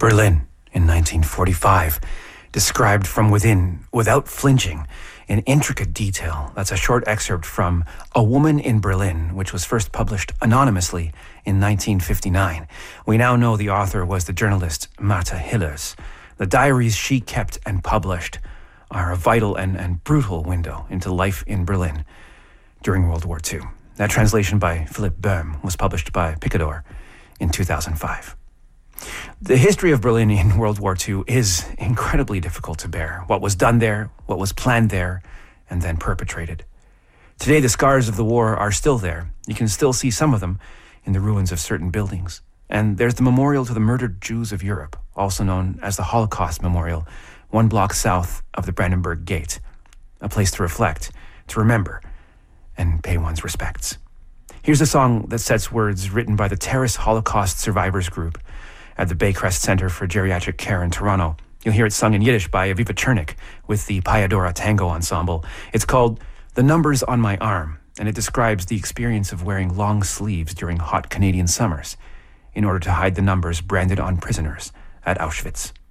Berlin in 1945, described from within without flinching in intricate detail. That's a short excerpt from A Woman in Berlin, which was first published anonymously in 1959. We now know the author was the journalist Martha Hillers. The diaries she kept and published are a vital and brutal window into life in Berlin during World War II. That translation by Philip Böhm was published by Picador in 2005. The history of Berlin in World War II is incredibly difficult to bear. What was done there, what was planned there, and then perpetrated. Today, the scars of the war are still there. You can still see some of them in the ruins of certain buildings. And there's the memorial to the murdered Jews of Europe, also known as the Holocaust Memorial, 1 block south of the Brandenburg Gate, a place to reflect, to remember, and pay one's respects. Here's a song that sets words written by the Terrace Holocaust Survivors Group at the Baycrest Center for Geriatric Care in Toronto. You'll hear it sung in Yiddish by Aviva Chernik with the Payadora Tango Ensemble. It's called The Numbers on My Arm, and it describes the experience of wearing long sleeves during hot Canadian summers in order to hide the numbers branded on prisoners at Auschwitz.